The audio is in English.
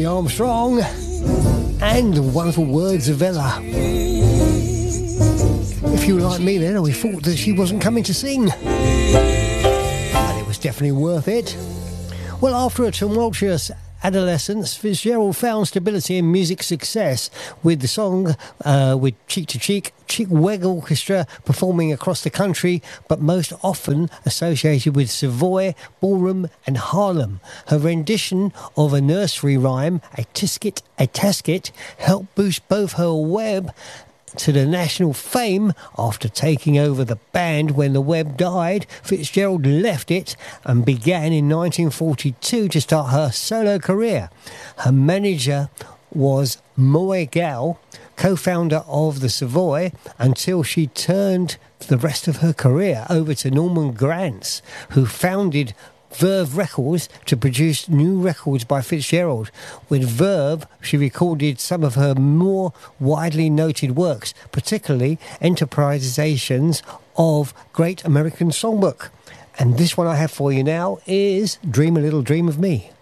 Louis Armstrong and the wonderful words of Ella. If you were like me then, we thought that she wasn't coming to sing. But it was definitely worth it. Well, after a tumultuous adolescence, Fitzgerald found stability and music success with the song with Cheek to Cheek, Chick Wag Orchestra performing across the country, but most often associated with Savoy, Ballroom and Harlem. Her rendition of a nursery rhyme, a tisket, a tasket, helped boost both her Webb to the national fame. After taking over the band when the Webb died, Fitzgerald left it and began in 1942 to start her solo career. Her manager was Moy Gal, co-founder of the Savoy, until she turned the rest of her career over to Norman Granz, who founded Verve Records to produce new records by Fitzgerald. With Verve, she recorded some of her more widely noted works, particularly enterprisations of Great American Songbook. And this one I have for you now is Dream a Little Dream of Me.